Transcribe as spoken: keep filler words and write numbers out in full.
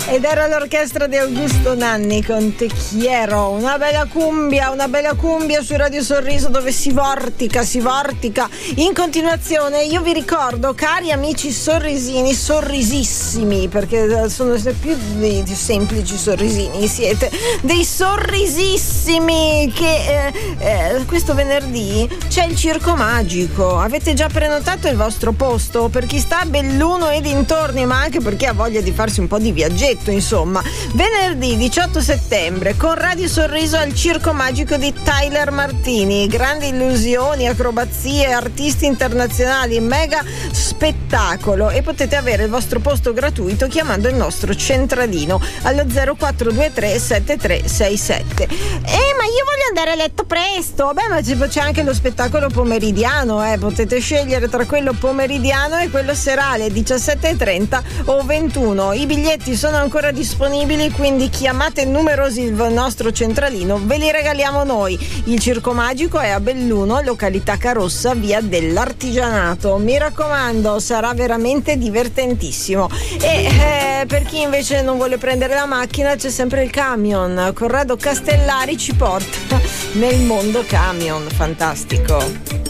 Ed era l'orchestra di Augusto Nanni con Te Quiero, una bella cumbia, una bella cumbia su Radio Sorriso dove si vortica, si vortica in continuazione. Io vi ricordo, cari amici sorrisini, sorrisissimi, perché sono più dei semplici sorrisini, siete dei sorrisissimi, che eh, eh, questo venerdì c'è il Circo Magico. Avete già prenotato il vostro posto? Per chi sta a Belluno e dintorni, ma anche per chi ha voglia di farsi un po' di viaggetto, insomma. Venerdì diciotto settembre con Radio Sorriso al Circo Magico di Tyler Martini, grandi illusioni, acrobazie, artisti internazionali, mega spettacolo, e potete avere il vostro posto gratuito chiamando il nostro centralino allo zero quattro due tre sette tre sei sette. Eh ma io voglio andare a letto presto. Beh, ma c'è anche lo spettacolo pomeridiano, eh potete scegliere tra quello pomeridiano e quello serale diciassette e trenta o ventuno. I biglietti sono ancora disponibili, quindi chiamate numerosi il nostro centralino, ve li regaliamo noi. Il Circo Magico è a Belluno, località Carossa, via dell'Artigianato. Mi raccomando, sarà veramente divertentissimo. E eh, per chi invece non vuole prendere la macchina, c'è sempre il camion. Corrado Castellari ci porta nel mondo camion, fantastico.